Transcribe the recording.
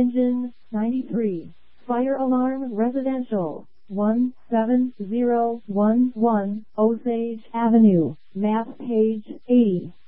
Engine 93. Fire alarm residential 17011 Osage Avenue. Map page 80.